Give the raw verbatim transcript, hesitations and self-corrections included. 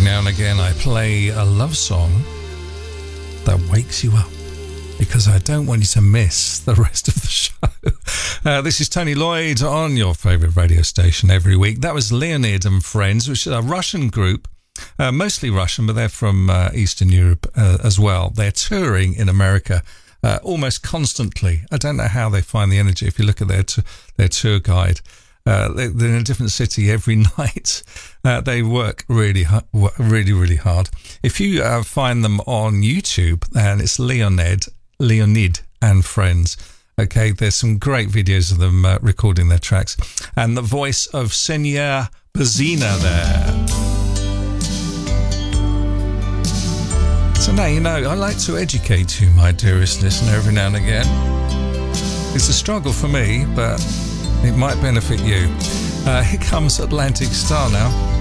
now and again I play a love song that wakes you up, because I don't want you to miss the rest of the show. Uh, this is Tony Lloyd on your favourite radio station every week. That was Leonid and Friends, which is a Russian group, uh, mostly Russian, but they're from uh, Eastern Europe uh, as well. They're touring in America uh, almost constantly. I don't know how they find the energy. If you look at their, t- their tour guide, Uh, they're in a different city every night. Uh, they work really, really, really hard. If you uh, find them on YouTube, and it's Leonid, Leonid and Friends. Okay, there's some great videos of them uh, recording their tracks, and the voice of Senya Bazina there. So now you know, I like to educate you, my dearest listener, every now and again. It's a struggle for me, but it might benefit you. Uh, here comes Atlantic Star now.